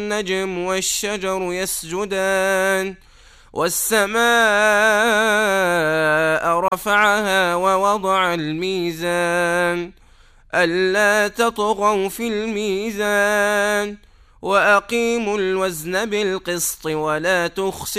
والنجم والشجر يسجدان والسماء رفعها ووضع الميزان ألا تطغوا في الميزان وأقيموا الوزن بالقسط ولا تخسروا